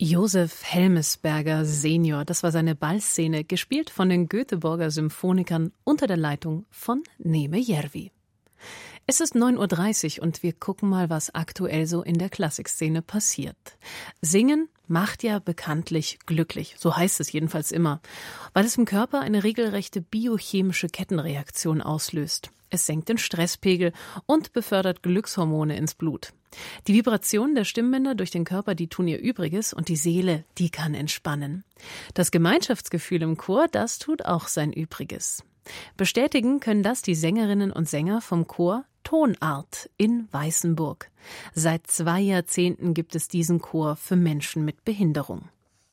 Josef Helmesberger Senior, das war seine Ballszene, gespielt von den Göteborger Symphonikern unter der Leitung von Neeme Järvi. Es ist 9:30 Uhr und wir gucken mal, was aktuell so in der Klassikszene passiert. Singen macht ja bekanntlich glücklich, so heißt es jedenfalls immer, weil es im Körper eine regelrechte biochemische Kettenreaktion auslöst. Es senkt den Stresspegel und befördert Glückshormone ins Blut. Die Vibrationen der Stimmbänder durch den Körper, die tun ihr Übriges und die Seele, die kann entspannen. Das Gemeinschaftsgefühl im Chor, das tut auch sein Übriges. Bestätigen können das die Sängerinnen und Sänger vom Chor Tonart in Weißenburg. Seit 2 Jahrzehnten gibt es diesen Chor für Menschen mit Behinderung.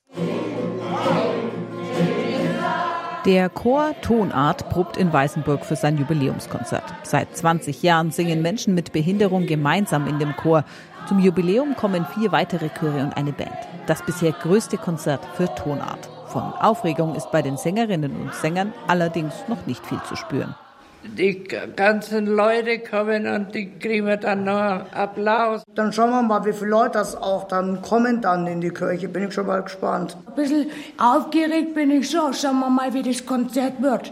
Der Chor Tonart probt in Weißenburg für sein Jubiläumskonzert. Seit 20 Jahren singen Menschen mit Behinderung gemeinsam in dem Chor. Zum Jubiläum kommen 4 weitere Chöre und eine Band. Das bisher größte Konzert für Tonart. Von Aufregung ist bei den Sängerinnen und Sängern allerdings noch nicht viel zu spüren. Die ganzen Leute kommen und die kriegen wir dann noch Applaus. Dann schauen wir mal, wie viele Leute das auch dann kommen dann in die Kirche. Bin ich schon mal gespannt. Ein bisschen aufgeregt bin ich schon. Schauen wir mal, wie das Konzert wird.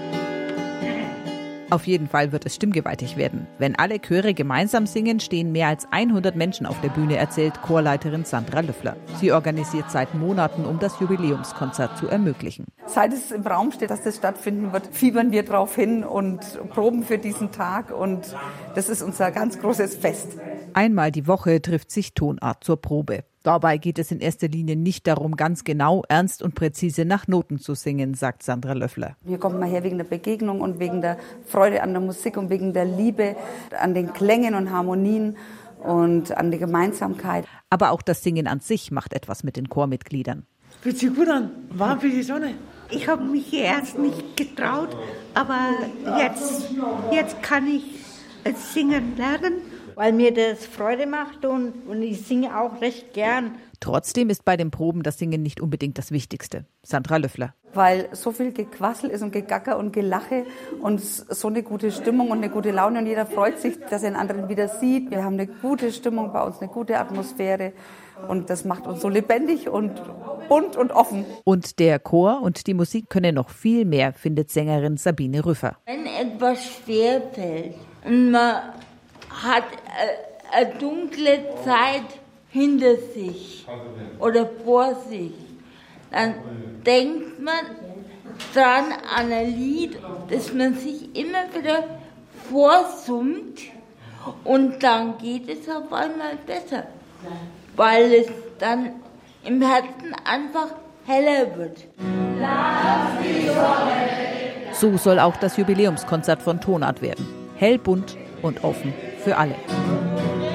Auf jeden Fall wird es stimmgewaltig werden. Wenn alle Chöre gemeinsam singen, stehen mehr als 100 Menschen auf der Bühne, erzählt Chorleiterin Sandra Löffler. Sie organisiert seit Monaten, um das Jubiläumskonzert zu ermöglichen. Seit es im Raum steht, dass das stattfinden wird, fiebern wir drauf hin und proben für diesen Tag. Und das ist unser ganz großes Fest. Einmal die Woche trifft sich Tonart zur Probe. Dabei geht es in erster Linie nicht darum, ganz genau, ernst und präzise nach Noten zu singen, sagt Sandra Löffler. Hier kommt man her wegen der Begegnung und wegen der Freude an der Musik und wegen der Liebe an den Klängen und Harmonien und an der Gemeinsamkeit. Aber auch das Singen an sich macht etwas mit den Chormitgliedern. Fühlt sich gut an, warm wie die Sonne. Ich habe mich erst nicht getraut, aber jetzt kann ich singen lernen. Weil mir das Freude macht und ich singe auch recht gern. Trotzdem ist bei den Proben das Singen nicht unbedingt das Wichtigste. Sandra Löffler. Weil so viel Gequassel ist und Gegacker und Gelache und so eine gute Stimmung und eine gute Laune und jeder freut sich, dass er den anderen wieder sieht. Wir haben eine gute Stimmung bei uns, eine gute Atmosphäre und das macht uns so lebendig und bunt und offen. Und der Chor und die Musik können noch viel mehr, findet Sängerin Sabine Rüffer. Wenn etwas schwerfällt und man hat eine dunkle Zeit hinter sich oder vor sich, dann denkt man dran an ein Lied, das man sich immer wieder vorsummt und dann geht es auf einmal besser, weil es dann im Herzen einfach heller wird. So soll auch das Jubiläumskonzert von Tonart werden. Hell, bunt und offen für alle.